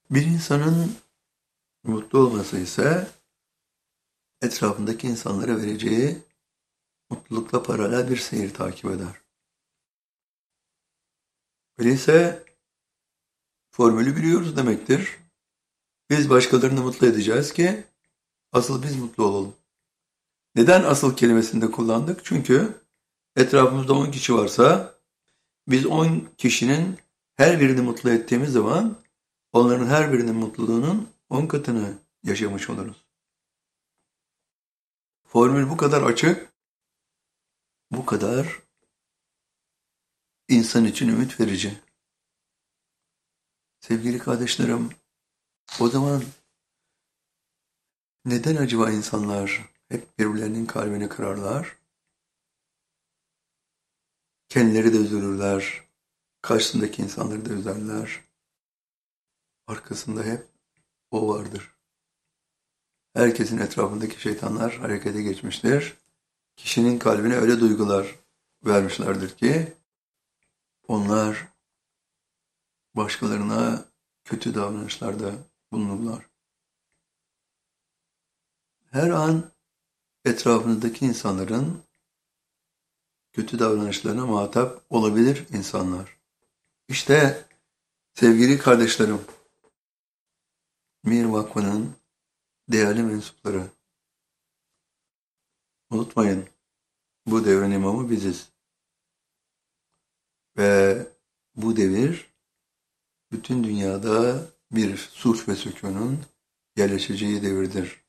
Bir insanın mutlu olması ise etrafındaki insanlara vereceği mutlulukla paralel bir seyir takip eder. Öyleyse formülü biliyoruz demektir. Biz başkalarını mutlu edeceğiz ki asıl biz mutlu olalım. Neden asıl kelimesini de kullandık? Çünkü etrafımızda 10 kişi varsa biz 10 kişinin her birini mutlu ettiğimiz zaman onların her birinin mutluluğunun 10 katını yaşamış oluruz. Formül bu kadar açık, bu kadar insan için ümit verici. Sevgili kardeşlerim, o zaman neden acaba insanlar hep birbirlerinin kalbini kırarlar? Kendileri de üzülürler, karşısındaki insanları da üzerler. Arkasında hep o vardır. Herkesin etrafındaki şeytanlar harekete geçmiştir. Kişinin kalbine öyle duygular vermişlerdir ki onlar başkalarına kötü davranışlarda bulunurlar. Her an etrafınızdaki insanların kötü davranışlarına muhatap olabilir insanlar. İşte sevgili kardeşlerim, Mir Vakfı'nın değerli mensupları, unutmayın bu devrin imamı biziz. Ve bu devir bütün dünyada bir sulh ve sükunun yerleşeceği devirdir.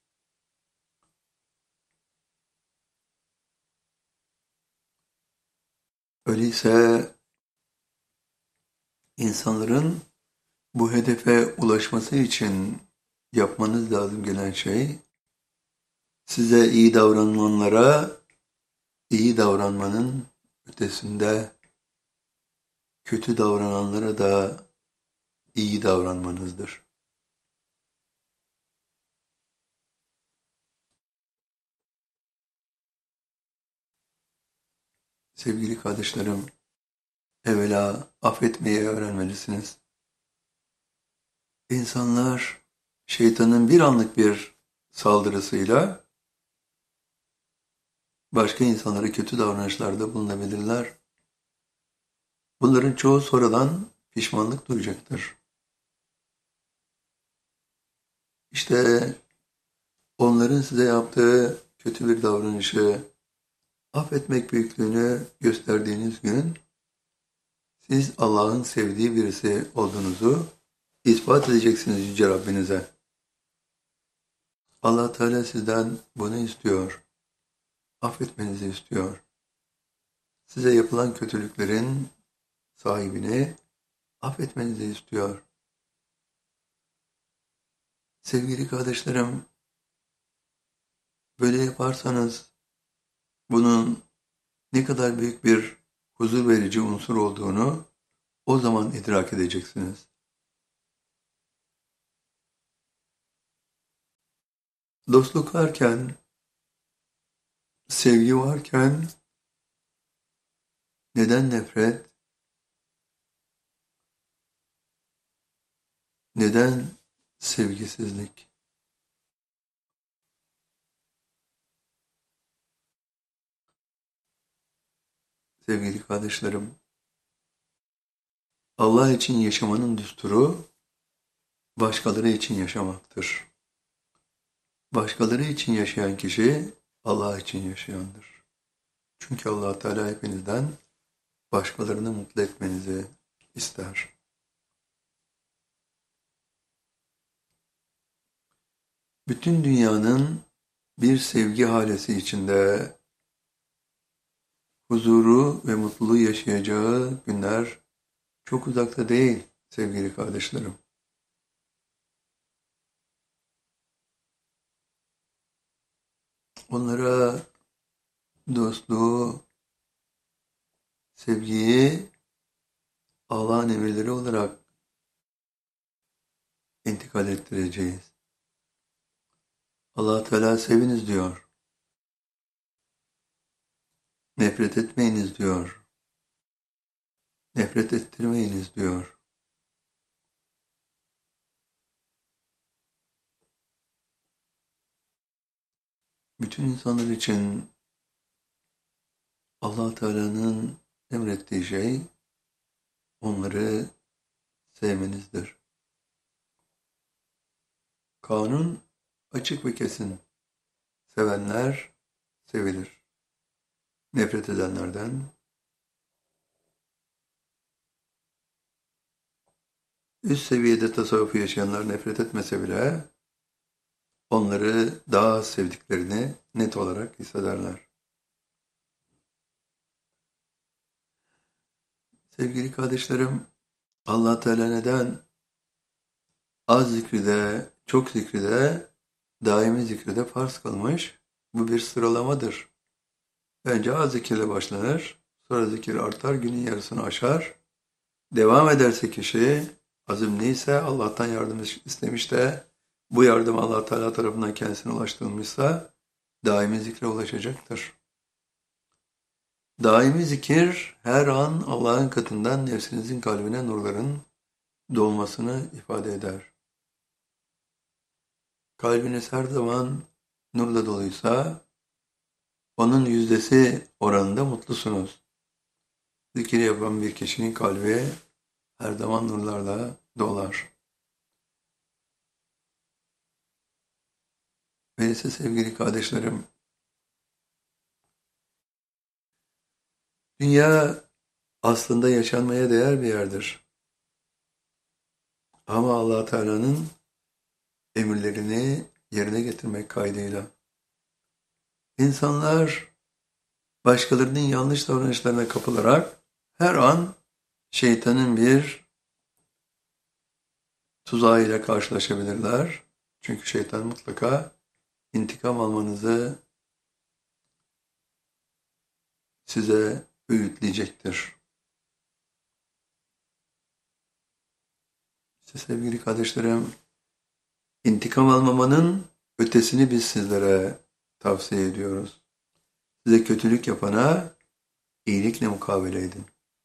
Öyleyse insanların bu hedefe ulaşması için yapmanız lazım gelen şey, size iyi davrananlara iyi davranmanın ötesinde kötü davrananlara da iyi davranmanızdır. Sevgili kardeşlerim, evvela affetmeyi öğrenmelisiniz. İnsanlar şeytanın bir anlık bir saldırısıyla başka insanlara kötü davranışlarda bulunabilirler. Bunların çoğu sonradan pişmanlık duyacaktır. İşte onların size yaptığı kötü bir davranışı affetmek büyüklüğünü gösterdiğiniz gün siz Allah'ın sevdiği birisi olduğunuzu ispat edeceksiniz Yüce Rabbinize. Allah Teala sizden bunu istiyor. Affetmenizi istiyor. Size yapılan kötülüklerin sahibini affetmenizi istiyor. Sevgili kardeşlerim, böyle yaparsanız bunun ne kadar büyük bir huzur verici unsur olduğunu o zaman idrak edeceksiniz. Dostluk varken, sevgi varken neden nefret, neden sevgisizlik? Sevgili kardeşlerim, Allah için yaşamanın düsturu başkaları için yaşamaktır. Başkaları için yaşayan kişi Allah için yaşayandır. Çünkü Allah Teala hepinizden başkalarını mutlu etmenizi ister. Bütün dünyanın bir sevgi halesi içinde huzuru ve mutluluğu yaşayacağı günler çok uzakta değil sevgili kardeşlerim. Onlara dostluğu, sevgiyi Allah'ın emirleri olarak intikal ettireceğiz. Allah Teala seviniz diyor. Nefret etmeyiniz diyor. Nefret ettirmeyiniz diyor. bütün insanlar için Allah Teala'nın emrettiği şey onları sevmenizdir. Kanun açık ve kesin. Sevenler sevilir. Nefret edenlerden üst seviyede tasavvufu yaşayanlar nefret etmese bile onları daha az sevdiklerini net olarak hissederler. Sevgili kardeşlerim, Allah Teala neden az zikri de, çok zikri de, daimi zikri de farz kılmış? Bu bir sıralamadır. Önce az zikirle başlanır, sonra zikir artar, günün yarısını aşar. Devam ederse kişi, azimliyse, Allah'tan yardım istemiş de, bu yardım Allah Teala tarafından kendisine ulaştırılmışsa, daimi zikre ulaşacaktır. Daimi zikir, her an Allah'ın katından nefsinizin kalbine nurların dolmasını ifade eder. Kalbiniz her zaman nurla doluysa, onun yüzdesi oranında mutlusunuz. Zikir yapan bir kişinin kalbi her zaman nurlarla dolar. Öyleyse sevgili kardeşlerim, dünya aslında yaşanmaya değer bir yerdir. Ama Allah Teala'nın emirlerini yerine getirmek kaydıyla. İnsanlar başkalarının yanlış davranışlarına kapılarak her an şeytanın bir tuzağıyla karşılaşabilirler. Çünkü şeytan mutlaka intikam almanızı size öğütleyecektir. İşte sevgili kardeşlerim, intikam almamanın ötesini biz sizlere tavsiye ediyoruz. Size kötülük yapana iyilikle mukabele edin.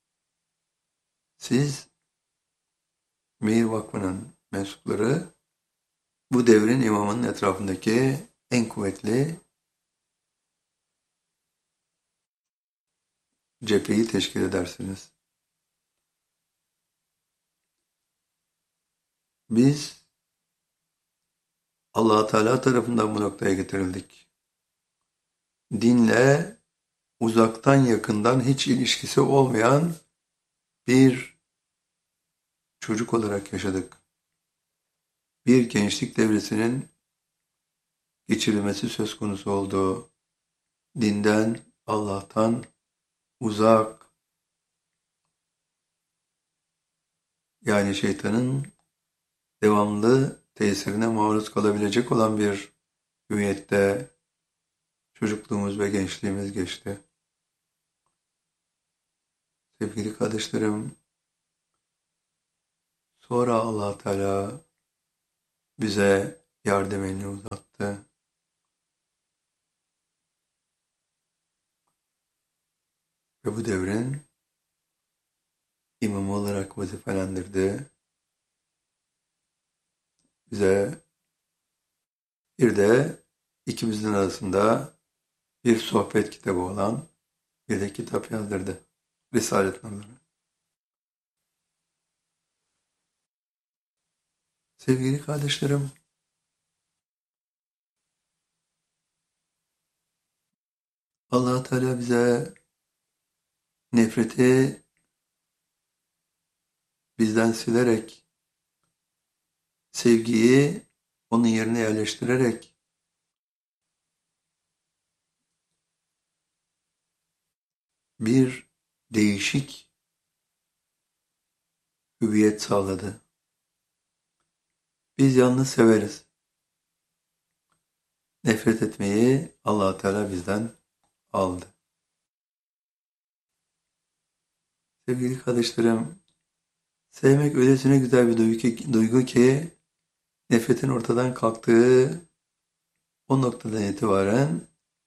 Siz Meyir Vakfı'nın mensupları bu devrin imamının etrafındaki en kuvvetli cepheyi teşkil edersiniz. Biz Allah Teala tarafından bu noktaya getirildik. Dinle uzaktan yakından hiç ilişkisi olmayan bir çocuk olarak yaşadık. Bir gençlik devresinin geçirilmesi söz konusu oldu. Dinden, Allah'tan uzak, yani şeytanın devamlı tesirine maruz kalabilecek olan bir hüviyette çocukluğumuz ve gençliğimiz geçti. Sevgili kardeşlerim, sonra Allah Teala bize yardım elini uzattı. Ve bu devrin imamı olarak vazifelendirdi. Bize bir de ikimizin arasında bir sohbet kitabı olan bir de kitap yazdırdı. Risalet Nurları. Sevgili kardeşlerim, Allah Teala bize nefreti bizden silerek, sevgiyi onun yerine yerleştirerek bir değişik hüviyet sağladı. Biz yalnız severiz. Nefret etmeyi Allah Teala bizden aldı. Sevgili kardeşlerim, sevmek öylesine güzel bir duygu ki nefretin ortadan kalktığı o noktadan itibaren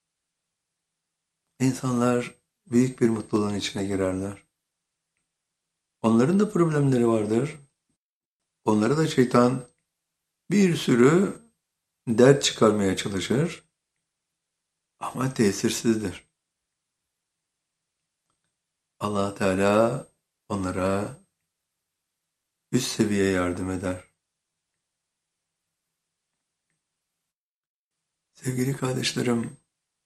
insanlar büyük bir mutluluğun içine girerler. Onların da problemleri vardır. Onlara da şeytan bir sürü dert çıkarmaya çalışır. ama tesirsizdir. Allah Teala onlara üst seviye yardım eder. Sevgili kardeşlerim,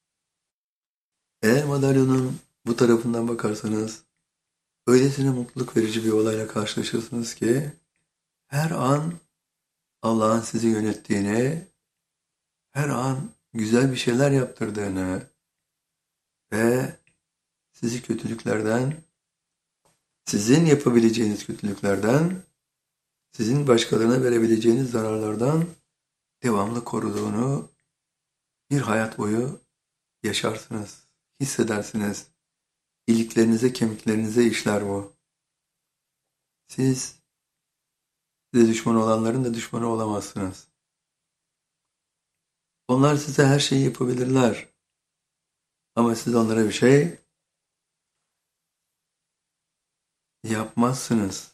eğer madalyonun bu tarafından bakarsanız, öylesine mutluluk verici bir olayla karşılaşırsınız ki, her an Allah'ın sizi yönettiğini, her an güzel bir şeyler yaptırdığını ve sizi kötülüklerden, sizin yapabileceğiniz kötülüklerden, sizin başkalarına verebileceğiniz zararlardan devamlı koruduğunu bir hayat boyu yaşarsınız, hissedersiniz. İliklerinize, kemiklerinize işler bu. Siz size düşman olanların da düşmanı olamazsınız. Onlar size her şeyi yapabilirler. Ama siz onlara bir şey yapmazsınız.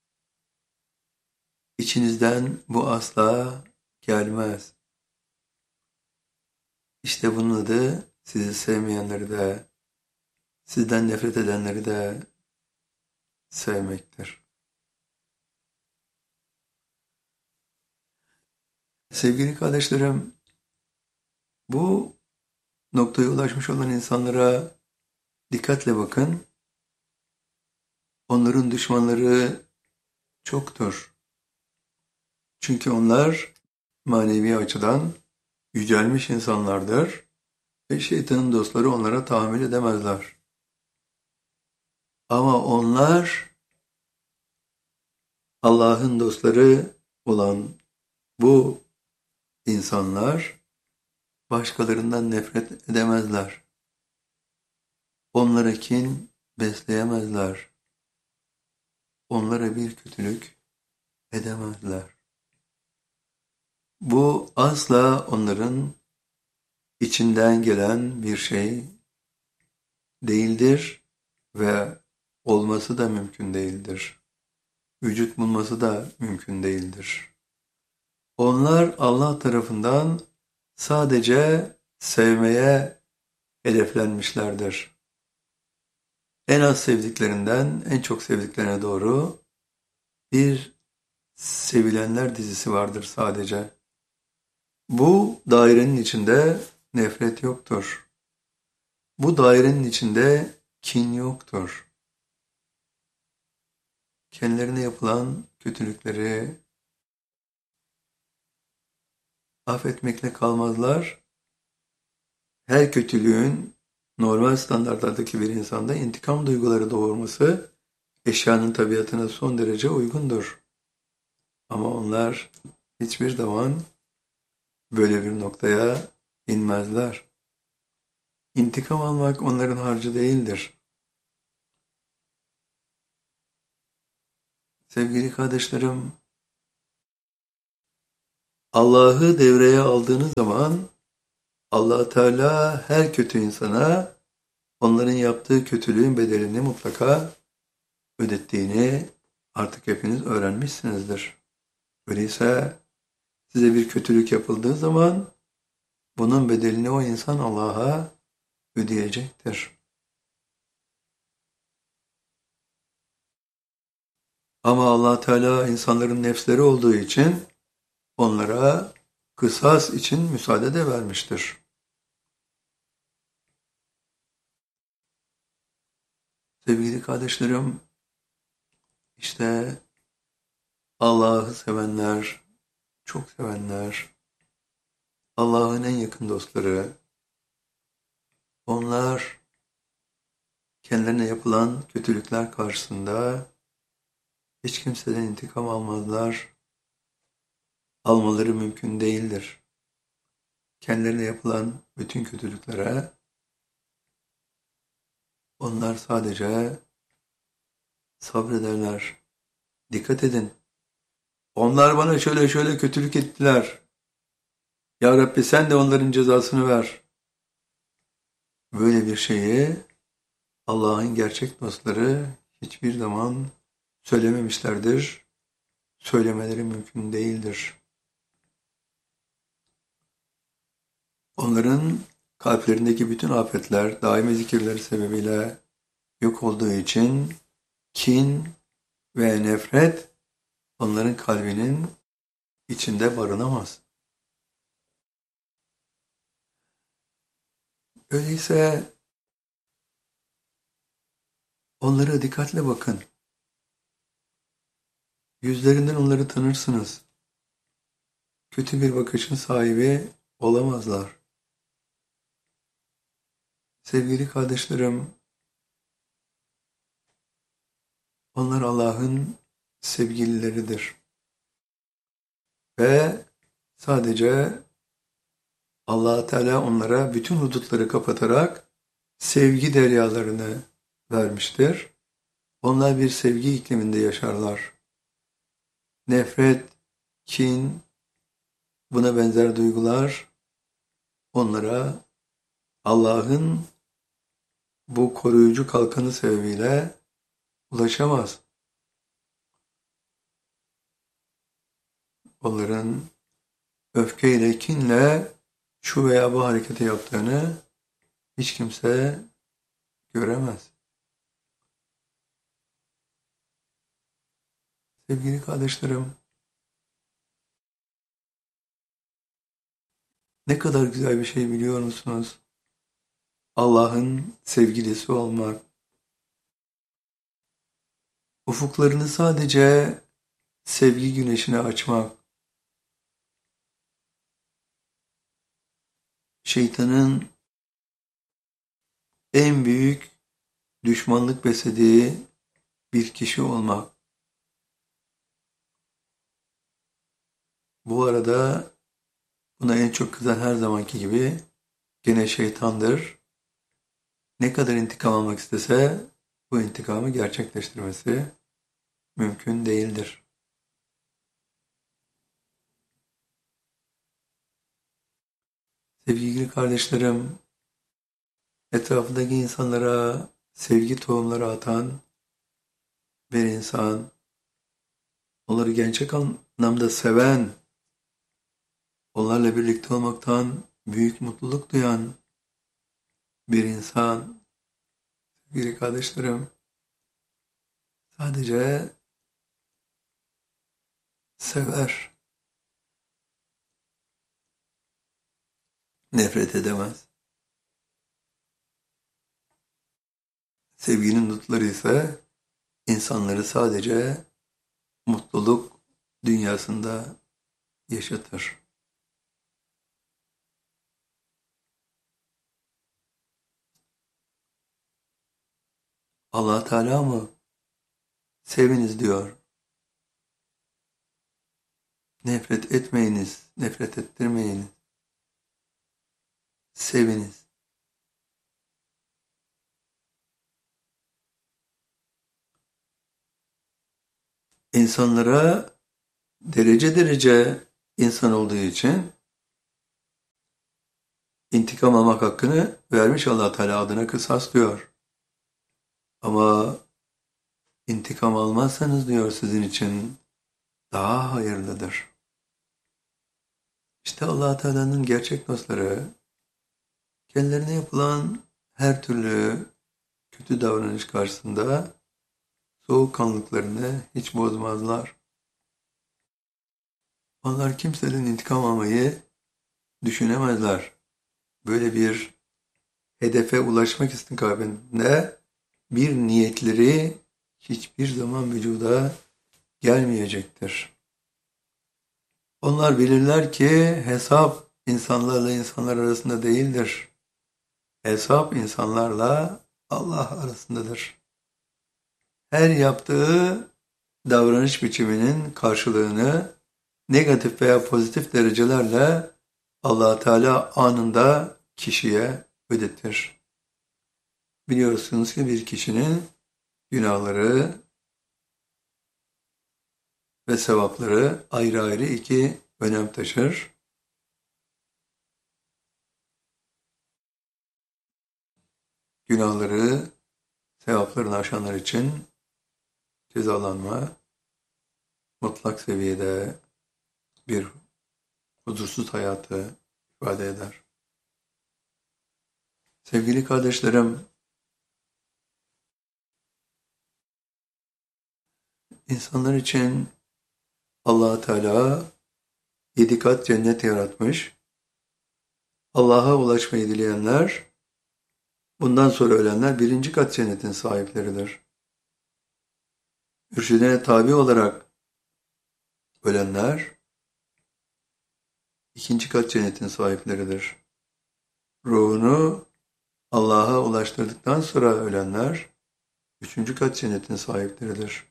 İçinizden bu asla gelmez. İşte bunun adı sizi sevmeyenleri de, sizden nefret edenleri de sevmektir. Sevgili kardeşlerim, bu noktaya ulaşmış olan insanlara dikkatle bakın. Onların düşmanları çoktur. Çünkü onlar manevi açıdan yücelmiş insanlardır ve şeytanın dostları onlara tahammül edemezler. Ama onlar Allah'ın dostları olan bu insanlar başkalarından nefret edemezler. Onlara kin besleyemezler. Onlara bir kötülük edemezler. Bu asla onların içinden gelen bir şey değildir ve olması da mümkün değildir. Vücut bulması da mümkün değildir. Onlar Allah tarafından sadece sevmeye hedeflenmişlerdir. En az sevdiklerinden en çok sevdiklerine doğru bir sevilenler dizisi vardır sadece. Bu dairenin içinde nefret yoktur. Bu dairenin içinde kin yoktur. Kendilerine yapılan kötülükleri affetmekle kalmazlar. Her kötülüğün normal standartlardaki bir insanda intikam duyguları doğurması eşyanın tabiatına son derece uygundur. Ama onlar hiçbir zaman böyle bir noktaya inmezler. İntikam almak onların harcı değildir. Sevgili kardeşlerim, Allah'ı devreye aldığınız zaman Allah Teala her kötü insana onların yaptığı kötülüğün bedelini mutlaka ödettiğini artık hepiniz öğrenmişsinizdir. Öyleyse size bir kötülük yapıldığı zaman bunun bedelini o insan Allah'a ödeyecektir. Ama Allah Teala insanların nefsleri olduğu için onlara kısas için müsaade de vermiştir. Sevgili kardeşlerim, işte Allah'ı sevenler, çok sevenler, Allah'ın en yakın dostları, onlar kendilerine yapılan kötülükler karşısında hiç kimseden intikam almazlar, almaları mümkün değildir. Kendilerine yapılan bütün kötülüklere onlar sadece sabrederler. Dikkat edin. Onlar bana şöyle şöyle kötülük ettiler. Ya Rabbi sen de onların cezasını ver. Böyle bir şeyi Allah'ın gerçek dostları hiçbir zaman söylememişlerdir. Söylemeleri mümkün değildir. Onların kalplerindeki bütün afetler daimi zikirleri sebebiyle yok olduğu için kin ve nefret onların kalbinin içinde barınamaz. Öyleyse onlara dikkatle bakın. Yüzlerinden onları tanırsınız. Kötü bir bakışın sahibi olamazlar. Sevgili kardeşlerim, onlar Allah'ın sevgilileridir. Ve sadece Allah Teala onlara bütün hudutları kapatarak sevgi deryalarını vermiştir. Onlar bir sevgi ikliminde yaşarlar. Nefret, kin, buna benzer duygular onlara Allah'ın bu koruyucu kalkanı sebebiyle ulaşamaz. Onların öfkeyle, kinle şu veya bu hareketi yaptığını hiç kimse göremez. Sevgili kardeşlerim, ne kadar güzel bir şey biliyor musunuz? Allah'ın sevgilisi olmak. Ufuklarını sadece sevgi güneşine açmak. Şeytanın en büyük düşmanlık beslediği bir kişi olmak. Bu arada buna en çok kızan her zamanki gibi gene şeytandır. Ne kadar intikam almak istese bu intikamı gerçekleştirmesi mümkün değildir. Sevgili kardeşlerim, etrafındaki insanlara sevgi tohumları atan bir insan, onları gerçek anlamda seven, onlarla birlikte olmaktan büyük mutluluk duyan bir insan, sevgili kardeşlerim, sadece sever, nefret edemez. Sevginin nutları ise insanları sadece mutluluk dünyasında yaşatır. Allah Teala mı? Seviniz diyor. Nefret etmeyiniz, nefret ettirmeyiniz. Seviniz. İnsanlara derece derece insan olduğu için intikam almak hakkını vermiş Allah Teala adına kısas diyor. Ama intikam almazsanız diyor sizin için daha hayırlıdır. İşte Allah Teala'nın gerçek dostları kendilerine yapılan her türlü kötü davranış karşısında soğukkanlılıklarını hiç bozmazlar. Onlar kimseden intikam almayı düşünemezler. Böyle bir hedefe ulaşmak istikametinde bir niyetleri hiçbir zaman vücuda gelmeyecektir. Onlar bilirler ki hesap insanlarla insanlar arasında değildir. Hesap insanlarla Allah arasındadır. Her yaptığı davranış biçiminin karşılığını negatif veya pozitif derecelerle Allah Teala anında kişiye ödetir. Biliyorsunuz ki bir kişinin günahları ve sevapları ayrı ayrı iki önem taşır. Günahları, sevaplarını aşanlar için cezalanma mutlak seviyede bir huzursuz hayatı ifade eder. Sevgili kardeşlerim, insanlar için Allah Teala 7 kat cennet yaratmış. Allah'a ulaşmayı dileyenler, bundan sonra ölenler 1. kat cennetin sahipleridir. Mürşidine tabi olarak ölenler 2. kat cennetin sahipleridir. Ruhunu Allah'a ulaştırdıktan sonra ölenler 3. kat cennetin sahipleridir.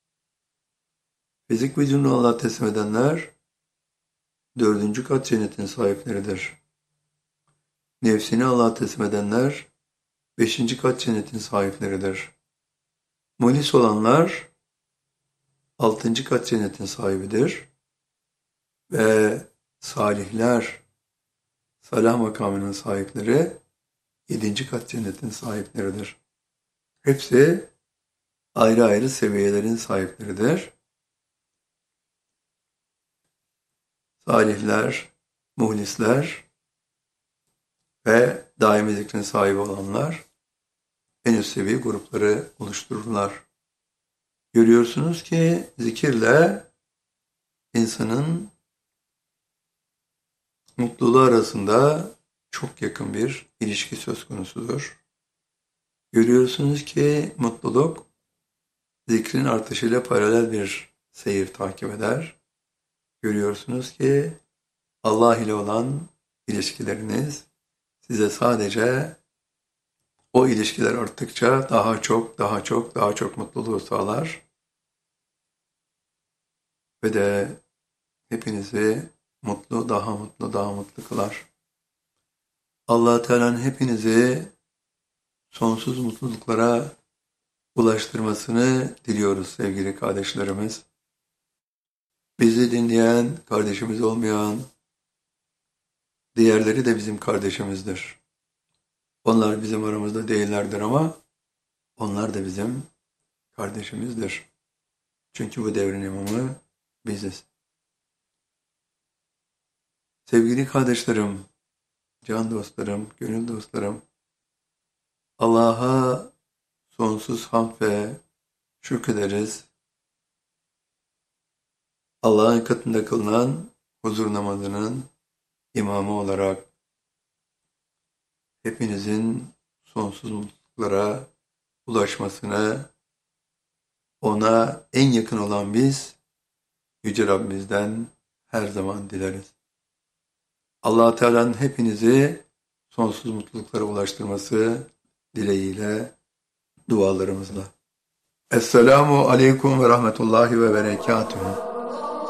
Fizik vücudunu Allah'a teslim edenler 4. kat cennetin sahipleridir. Nefsini Allah'a teslim edenler 5. kat cennetin sahipleridir. Muhlis olanlar 6. kat cennetin sahibidir. Ve salihler, salah makamının sahipleri 7. kat cennetin sahipleridir. Hepsi ayrı ayrı seviyelerin sahipleridir. Salihler, muhlisler ve daimi zikrin sahibi olanlar en üst seviye grupları oluştururlar. Görüyorsunuz ki zikirle insanın mutluluğu arasında çok yakın bir ilişki söz konusudur. Görüyorsunuz ki mutluluk zikrin artışıyla paralel bir seyir takip eder. Görüyorsunuz ki Allah ile olan ilişkileriniz size sadece o ilişkiler arttıkça daha çok mutluluğu sağlar. Ve de hepinizi mutlu, daha mutlu kılar. Allah Teala'nın hepinizi sonsuz mutluluklara ulaştırmasını diliyoruz sevgili kardeşlerimiz. Bizi dinleyen, kardeşimiz olmayan, diğerleri de bizim kardeşimizdir. Onlar bizim aramızda değillerdir ama onlar da bizim kardeşimizdir. Çünkü bu devrin imamı biziz. Sevgili kardeşlerim, can dostlarım, gönül dostlarım, Allah'a sonsuz hamd ve şükrederiz. Allah'ın katında kılınan huzur namazının imamı olarak hepinizin sonsuz mutluluklara ulaşmasını, ona en yakın olan biz, Yüce Rabbimizden her zaman dileriz. Allah Teala'nın hepinizi sonsuz mutluluklara ulaştırması dileğiyle, dualarımızla. Esselamu Aleyküm ve Rahmetullahi ve Berekatuhu.